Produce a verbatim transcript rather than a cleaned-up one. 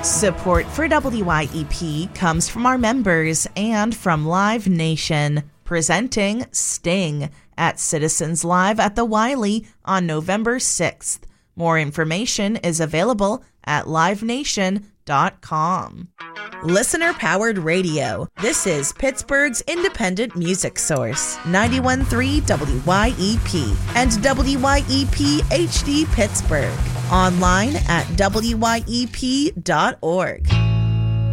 Support for W Y E P comes from our members and from Live Nation, presenting Sting at Citizens Live at the Wiley on November sixth. More information is available at live nation dot com. Listener-powered radio. This is Pittsburgh's independent music source, ninety-one point three W Y E P and W Y E P H D Pittsburgh. Online at W Y E P dot org.